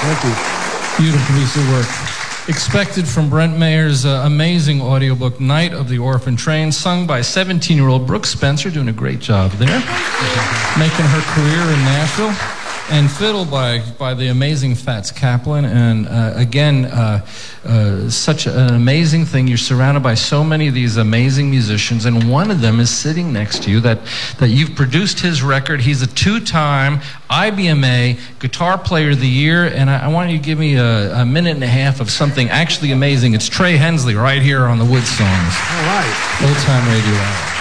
Thank you. Beautiful piece of work. Expected from Brent Mayer's amazing audiobook, Night of the Orphan Train, sung by 17-year-old Brooke Spencer, doing a great job there, making her career in Nashville, and fiddled by the amazing Fats Kaplan. And again, such an amazing thing. You're surrounded by so many of these amazing musicians, and one of them is sitting next to you that you've produced his record. He's a two-time IBMA Guitar Player of the Year, and I want you to give me a minute and a half of something actually amazing. It's Trey Hensley right here on the Wood Songs. All right. Old Time Radio Hour.